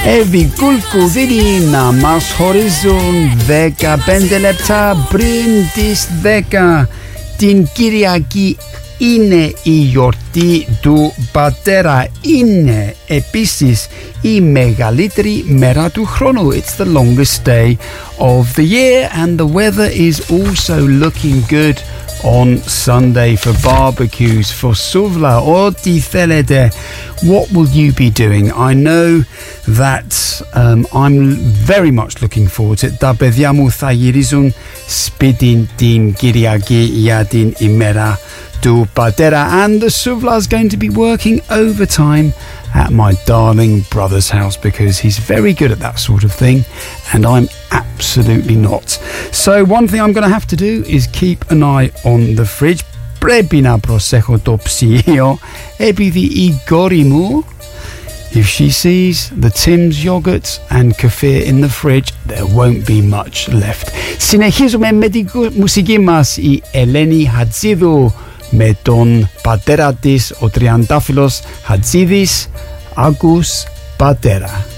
Evi kulkuzidi na Mars Horizon Veka Bendelepta Brindis Veka Din Kyriaki είναι η γιορτή του πατέρα, είναι επίσης η μεγαλύτερη μέρα του χρόνου. It's the longest day of the year and the weather is also looking good on Sunday for barbecues, for souvla. Ό,τι θέλετε. What will you be doing? I know that I'm very much looking forward to it. Τα παιδιά μου θα γυρίζουν σπίτι την Κυριακή για την ημέρα του πατέρα, and the souvla is going to be working overtime at my darling brother's house because he's very good at that sort of thing and I'm absolutely not. So one thing I'm going to have to do is keep an eye on the fridge. Πρέπει να προσέχω το ψυγείο επειδή η κόρη μου, if she sees the Tim's yogurt and kefir in the fridge, there won't be much left. Συνεχίζουμε με τη μουσική μας, η Ελένη Χατζίδου με τον πατέρα της, ο τριαντάφυλλος Χατζίδης. Άκους πατέρα.